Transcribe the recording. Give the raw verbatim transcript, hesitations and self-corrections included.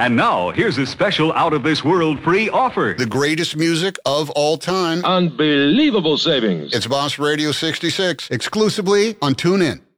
And now, here's a special out-of-this-world free offer. The greatest music of all time. Unbelievable savings. It's Boss Radio sixty-six, exclusively on TuneIn.